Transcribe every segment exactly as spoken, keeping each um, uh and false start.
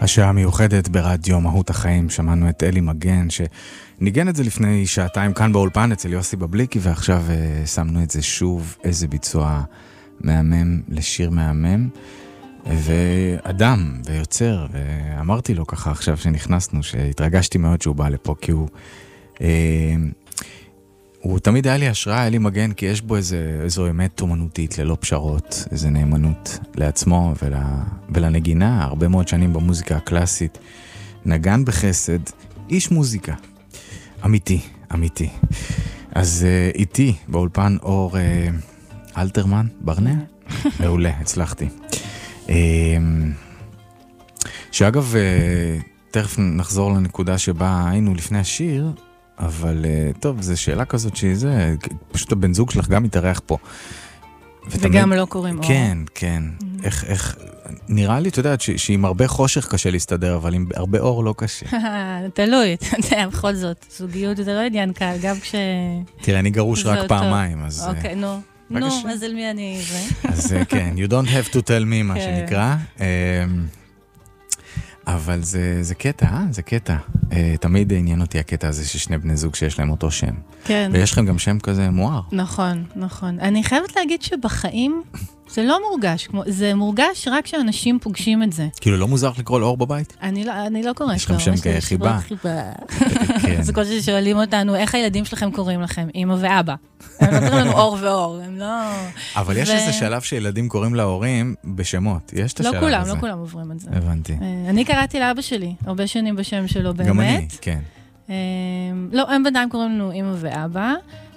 השעה מיוחדת ברדיו מהות החיים, שמענו את אלי מגן שניגן את זה לפני שעתיים כאן באולפן אצל יוסי בבליקי, ועכשיו uh, שמנו את זה שוב, איזה ביצוע מהמם לשיר מהמם, ואדם ויוצר, ואמרתי לו ככה עכשיו שנכנסנו, שהתרגשתי מאוד שהוא בא לפה, כי הוא uh, הוא תמיד היה לי השראה, אלי מגן, כי יש בו איזה, איזו אמת אומנותית ללא פשרות, איזו נאמנות לעצמו ול, ולנגינה, הרבה מאוד שנים במוזיקה הקלאסית, נגן בחסד, איש מוזיקה, אמיתי, אמיתי. אז uh, איתי באולפן אור uh, אלתרמן, ברנע? מעולה, הצלחתי. Uh, שאגב, uh, תכף נחזור לנקודה שבה היינו לפני השיר, אבל טוב, זו שאלה כזאת שזה, פשוט הבן זוג שלך גם מתארח פה. וגם לא קוראים אור. כן, כן. איך, איך, נראה לי, אתה יודעת, שעם הרבה חושך קשה להסתדר, אבל עם הרבה אור לא קשה. תלוי, אתה יודע, בכל זאת, זוגיות זה לא עניין קל, גם כש... תראה, אני גרוש רק פעמיים, אז... אוקיי, נו. נו, אז על מי אני... אז כן, you don't have to tell me, מה שנקרא. אבל זה, זה קטע, אה? זה קטע. Uh, תמיד עניין אותי הקטע הזה ששני בני זוג שיש להם אותו שם. כן. ויש לכם גם שם כזה מואר. נכון, נכון. אני חייבת להגיד שבחיים זה לא מורגש. כמו, זה מורגש רק כשאנשים פוגשים את זה. כאילו לא מוזר לקרוא לאור בבית? אני לא, אני לא קוראת. יש לכם שם כחיבה. כן. זה כל ששואלים אותנו, איך הילדים שלכם קוראים לכם? אמא ואבא. הם לא קוראים לנו אור ואור, הם לא... אבל יש איזה שלב שילדים קוראים להורים בשמות. יש את השלב הזה. לא כולם, לא כולם עוברים את זה. הבנתי. אני קראתי לאבא שלי, הרבה שנים בשם שלו באמת. גם אני, כן. לא, הם בינתיים קוראים לנו אמא ואבא.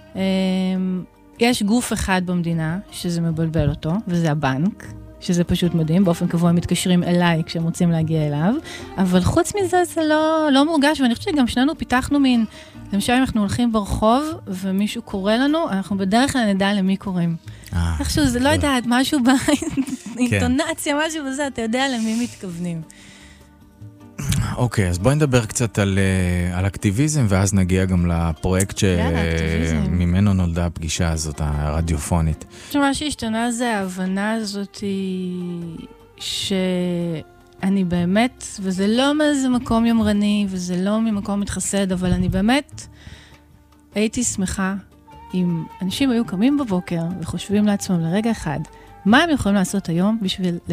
יש גוף אחד במדינה שזה מבלבל אותו, וזה הבנק, שזה פשוט מדהים. באופן קבוע הם מתקשרים אליי כשהם רוצים להגיע אליו. אבל חוץ מזה זה לא, לא מורגש, ואני חושבת שגם שנינו פיתחנו מין, למשל אם אנחנו הולכים ברחוב ומישהו קורא לנו, אנחנו בדרך כלל נדע למי קוראים. איכשהו זה לא יודעת, משהו באינטונציה, משהו בזה, אתה יודע למי מתכוונים. אוקיי, אז בואי נדבר קצת על, על אקטיביזם, ואז נגיע גם לפרויקט שממנו נולדה הפגישה הזאת, הרדיופונית. מה שהשתנה זה ההבנה הזאת שאני באמת, וזה לא מאיזה מקום יומרני, וזה לא ממקום מתחסד, אבל אני באמת הייתי שמחה אם אנשים היו קמים בבוקר וחושבים לעצמם לרגע אחד, מה הם יכולים לעשות היום בשביל